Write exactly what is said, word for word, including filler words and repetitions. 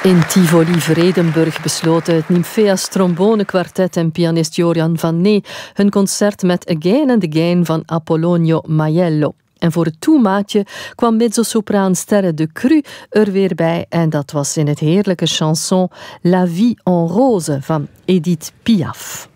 In Tivoli-Vredenburg besloten het Nymphaeus trombonekwartet en pianist Jorian van Nee hun concert met Again and Again van Apollonio Maiello. En voor het toemaatje kwam mezzosopraan Sterre de Cru er weer bij en dat was in het heerlijke chanson La Vie en Rose van Edith Piaf.